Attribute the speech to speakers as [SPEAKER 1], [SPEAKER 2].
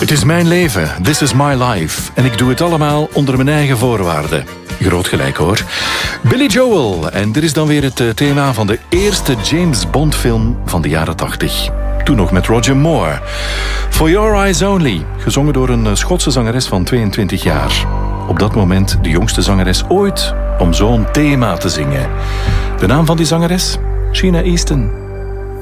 [SPEAKER 1] Het is mijn leven, this is my life. En ik doe het allemaal onder mijn eigen voorwaarden. Groot gelijk hoor. Billy Joel. En dit is dan weer het thema van de eerste James Bond film van de jaren 80. Toen nog met Roger Moore. For Your Eyes Only. Gezongen door een Schotse zangeres van 22 jaar. Op dat moment de jongste zangeres ooit om zo'n thema te zingen. De naam van die zangeres? Sheena Easton.